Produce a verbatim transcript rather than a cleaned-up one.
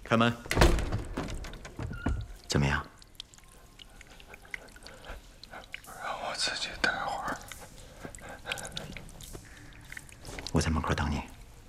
开门。怎么样？ 让我自己待会儿。 我在门口等你。